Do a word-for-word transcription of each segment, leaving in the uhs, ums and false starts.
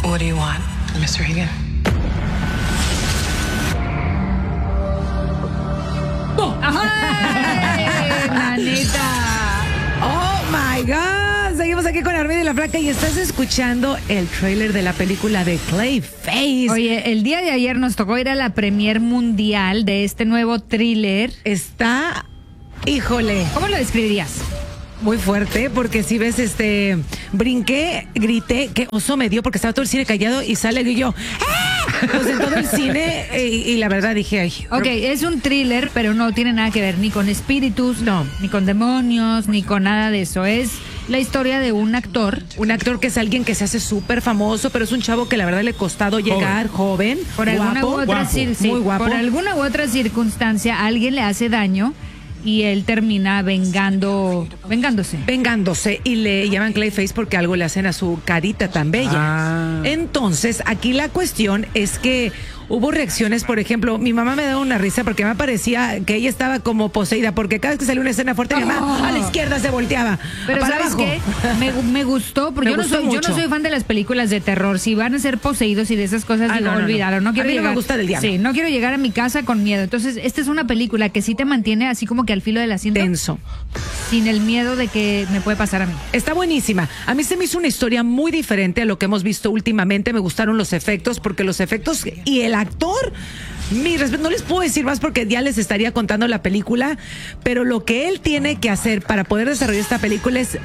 What do you want, mister Egan? ¡Ay, nanita! Oh my God. Seguimos aquí con Armida y la Flaca y estás escuchando el tráiler de la película de Clayface. Oye, el día de ayer nos tocó ir a la premier mundial de este nuevo thriller. Está, híjole, ¿Cómo lo describirías? muy fuerte, porque si ves, este, brinqué, grité, qué oso me dio porque estaba todo el cine callado y sale y yo, ¡ah! Pues en todo el cine y, y la verdad dije, ay. Ok, es un thriller, pero no tiene nada que ver ni con espíritus, No. ni con demonios, ni con nada de eso. Es la historia de un actor. Un actor que es alguien que se hace súper famoso, pero es un chavo que la verdad le ha costado llegar, joven, Por alguna guapo, u otra guapo, cir- sí, muy guapo. por alguna u otra circunstancia alguien le hace daño y él termina vengando, vengándose. vengándose y le llaman Clayface porque algo le hacen a su carita tan bella. Ah. Entonces, aquí la cuestión es que hubo reacciones, por ejemplo, mi mamá me daba una risa porque me parecía que ella estaba como poseída, porque cada vez que salía una escena fuerte, mi mamá Oh. a la izquierda se volteaba. Pero para ¿sabes abajo. qué? Me, me gustó, porque Me yo, no gustó soy, yo mucho. no soy fan de las películas de terror. Si van a ser poseídos y de esas cosas, Ah, digo, no, no, no. olvídalo. No quiero A mí no me llegar, gusta del diablo. Sí, no quiero llegar a mi casa con miedo. Entonces, esta es una película que sí te mantiene así como que al filo del asiento, Tenso. sin el miedo de que me puede pasar a mí. Está buenísima. A mí se me hizo una historia muy diferente a lo que hemos visto últimamente. Me gustaron los efectos, porque los efectos y el actor, mi respeto, no les puedo decir más porque ya les estaría contando la película, pero lo que él tiene que hacer para poder desarrollar esta película es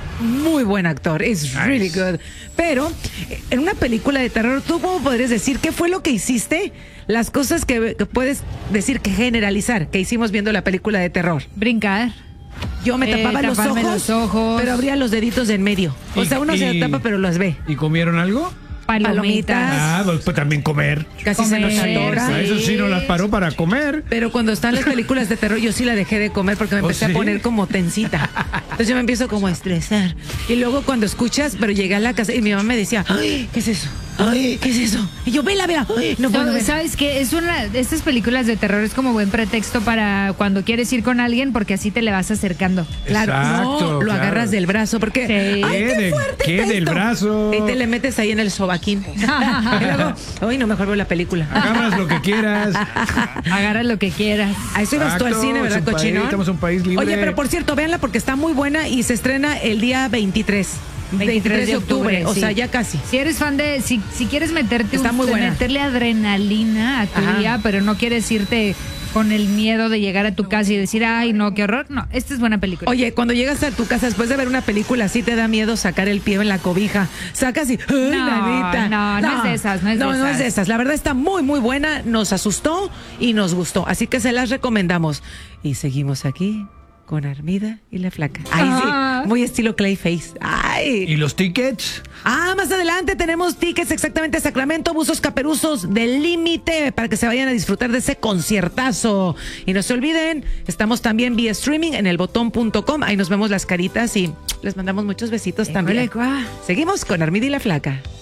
muy buen actor. Es really good. Pero en una película de terror, ¿tú cómo podrías decir qué fue lo que hiciste? Las cosas que, que puedes decir que generalizar que hicimos viendo la película de terror. Brincar. Yo me Eh, tapaba los taparme ojos, los ojos. pero abría los deditos de en medio. O Y- sea, uno se y- tapa, pero los ve. ¿Y comieron algo? Palomitas. Palomitas. Ah, pues, pues también comer. Casi se nos Comer, atora. A eso sí no las paró para comer. Pero cuando están las películas de terror, yo sí la dejé de comer porque me ¿Oh, empecé sí? a poner como tensita. Entonces yo me empiezo como a estresar. Y luego cuando escuchas, pero llegué a la casa y mi mamá me decía, ay, ¿qué es eso? Ay, ¿qué es eso? Y yo, vela, vela. Ay, no puedo No, ver. ¿sabes qué? Es una, estas películas de terror es como buen pretexto para cuando quieres ir con alguien, porque así te le vas acercando. Claro, Exacto, no, lo claro. agarras del brazo porque, Sí. ay, ¿Qué qué de- fuerte qué está del esto. brazo? Y te le metes ahí en el sobaquín. Y luego, ay, no, mejor veo la película. Agarras lo que quieras. Agarra lo que quieras. A eso ibas tú al Exacto, cine, ¿verdad, es un país, cochinón? estamos en un país libre. Oye, pero por cierto, véanla porque está muy buena y se estrena el día veintitrés. veintitrés de octubre, o sí. sea, ya casi. Si eres fan de, si, si quieres meterte Está un- muy buena. meterle adrenalina a tu Ajá. día, pero no quieres irte con el miedo de llegar a tu casa y decir, ay, no, qué horror. No, esta es buena película. Oye, cuando llegas a tu casa después de ver una película así, te da miedo sacar el pie en la cobija. Sacas y, ay, No, nanita. no, no es de esas, no es de No, no es esas. de esas. La verdad está muy, muy buena. Nos asustó y nos gustó. Así que se las recomendamos. Y seguimos aquí con Armida y la Flaca. Ay, Ah. sí. Muy estilo Clayface. Ay. ¿Y los tickets? Ah, más adelante tenemos tickets exactamente a Sacramento, Buzos Caperuzos del Límite para que se vayan a disfrutar de ese conciertazo. Y no se olviden, estamos también vía streaming en el botón punto com. Ahí nos vemos las caritas y les mandamos muchos besitos también. Híjole, cuá. Seguimos con Armida y la Flaca.